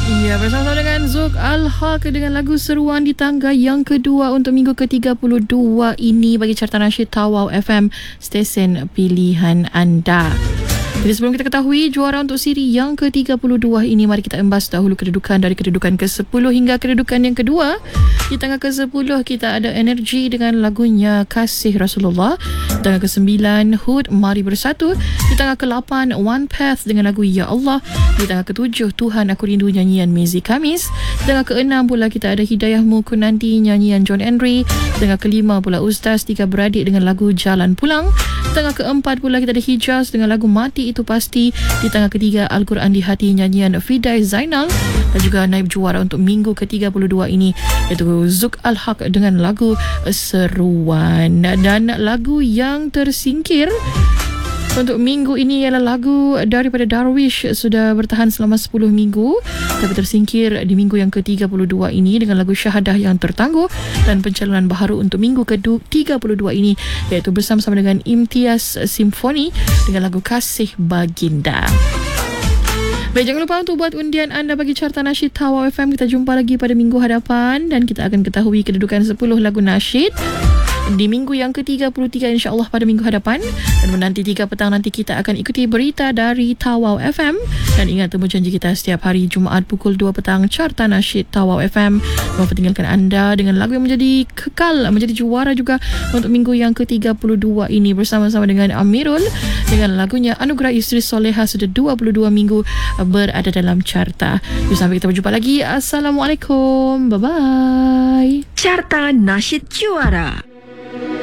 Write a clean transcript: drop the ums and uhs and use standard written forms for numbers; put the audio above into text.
Ya, bersama-sama dengan Zuk Al-Haq dengan lagu Seruan di Tangga yang kedua untuk minggu ke-32 ini bagi Carta Nasyid Tawau FM, stesen pilihan anda. Jadi sebelum kita ketahui juara untuk siri yang ke-32 ini, mari kita embas dahulu kedudukan dari kedudukan ke-10 hingga kedudukan yang kedua. Di tangga ke-10 kita ada Energy dengan lagunya Kasih Rasulullah. Di tangga ke-9 Hood Mari Bersatu. Di tangga ke-8 One Path dengan lagu Ya Allah. Di tangga ke-7 Tuhan Aku Rindu nyanyian Mezi Kamis. Di tangga ke-6 pula kita ada Hidayahmu Ku Nanti nyanyian John Henry. Di tangga ke-5 pula Ustaz Tiga Beradik dengan lagu Jalan Pulang. Di tangga ke-4 pula kita ada Hijaz dengan lagu Mati Itu Pasti. Di tangga ke-3 Al-Quran di Hati nyanyian Fidai Zainal. Dan juga naib juara untuk minggu ke-32 ini iaitu Zuk Al-Haq dengan lagu Seruan. Dan lagu yang tersingkir untuk minggu ini ialah lagu daripada Darwish, sudah bertahan selama 10 minggu tapi tersingkir di minggu yang ke-32 ini dengan lagu Syahadah yang Tertangguh. Dan pencalonan baharu untuk minggu ke-32 ini iaitu bersama-sama dengan Imtiaz Simfoni dengan lagu Kasih Baginda. Baik, jangan lupa untuk buat undian anda bagi Carta Nasyid Tawau FM. Kita jumpa lagi pada minggu hadapan dan kita akan ketahui kedudukan 10 lagu nasyid di minggu yang ke-33 insya-Allah pada minggu hadapan. Dan menanti 3 petang nanti kita akan ikuti berita dari Tawau FM. Dan ingat temu janji kita setiap hari Jumaat pukul 2 petang, Carta Nasyid Tawau FM mempertinggalkan anda dengan lagu yang menjadi kekal, menjadi juara juga untuk minggu yang ke-32 ini bersama-sama dengan Amirul dengan lagunya Anugerah Isteri Soleha, sudah 22 minggu berada dalam carta. Sampai kita berjumpa lagi. Assalamualaikum. Bye-bye. Carta Nasyid Juara.